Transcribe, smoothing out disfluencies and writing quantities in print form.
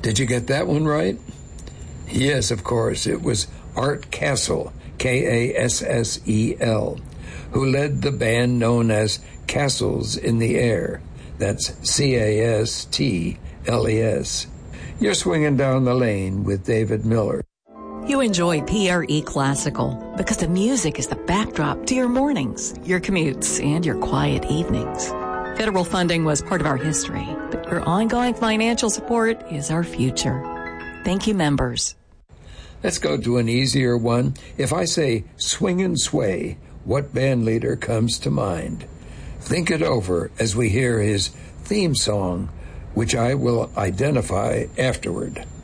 Did you get that one right? Yes, of course. It was Art Cassell, Kassel, who led the band known as Castles in the Air. That's Castles. You're swinging down the lane with David Miller. You enjoy PRE Classical because the music is the backdrop to your mornings, your commutes, and your quiet evenings. Federal funding was part of our history, but your ongoing financial support is our future. Thank you, members. Let's go to an easier one. If I say swing and sway, what band leader comes to mind? Think it over as we hear his theme song, which I will identify afterward.